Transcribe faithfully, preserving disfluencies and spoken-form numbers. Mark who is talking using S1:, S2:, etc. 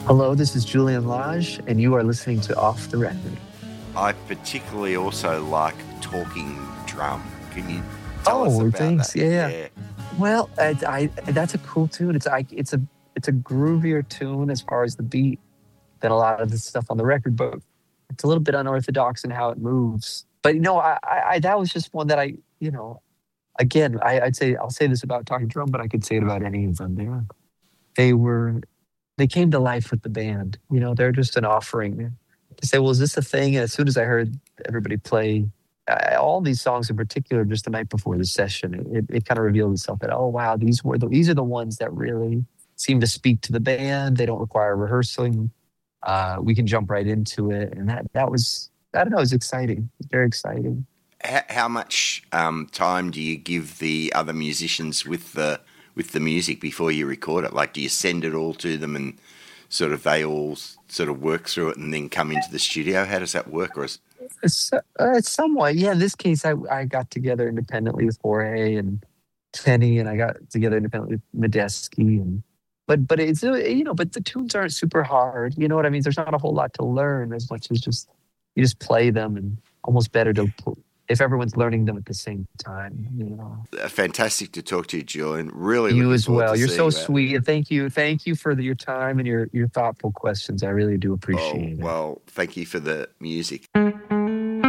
S1: Hello, this is Julian Lage, and you are listening to Off the Record.
S2: I particularly also like Talking Drum. Can you tell us
S1: Oh,
S2: about
S1: thanks.
S2: that?
S1: Yeah. yeah. Well, I, I, that's a cool tune. It's I, it's a it's a groovier tune as far as the beat than a lot of the stuff on the record, but it's a little bit unorthodox in how it moves. But you know, I, I, I that was just one that I, you know, again, I, I'd say I'll say this about Talking Drum, but I could say it about any of them. They were, they were, they came to life with the band. You know, they're just an offering to say, well, is this a thing? And as soon as I heard everybody play I, all these songs in particular, just the night before the session, it, it kind of revealed itself that, oh, wow, these were the, these are the ones that really seem to speak to the band. They don't require rehearsing. Uh, we can jump right into it. And that, that was, I don't know, it was exciting. It was very exciting.
S2: How, how much um, time do you give the other musicians with the with the music before you record it? Like, do you send it all to them and sort of they all sort of work through it and then come into the studio? How does that work? Or is
S1: It's, uh, it's somewhat, yeah. In this case, I, I got together independently with Jorge and Kenny, and I got together independently with Medeski, and but but it's uh, you know, but the tunes aren't super hard. You know what I mean? There's not a whole lot to learn as much as just you just play them, and almost better to if everyone's learning them at the same time. You know,
S2: fantastic to talk to you, Julian. Really,
S1: you as well. You're so
S2: you
S1: sweet, and thank you, thank you for the, your time and your your thoughtful questions. I really do appreciate
S2: oh,
S1: it.
S2: Well, thank you for the music.